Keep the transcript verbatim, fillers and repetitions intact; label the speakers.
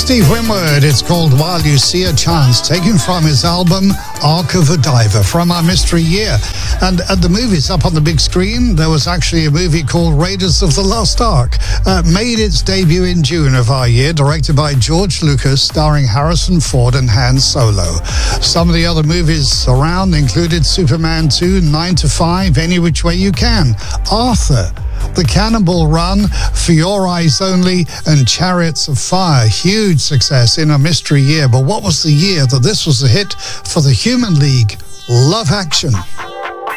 Speaker 1: Steve Winwood, it's called While You See a Chance, taken from his album Ark of a Diver, from our mystery year. And at the movies up on the big screen, there was actually a movie called Raiders of the Lost Ark, uh, made its debut in June of our year, directed by George Lucas, starring Harrison Ford and Han Solo. Some of the other movies around included Superman two, nine to five, Any Which Way You Can, Arthur, The Cannonball Run, For Your Eyes Only, and Chariots of Fire. Huge success in a mystery year. But what was the year that this was a hit for the Human League? Love Action.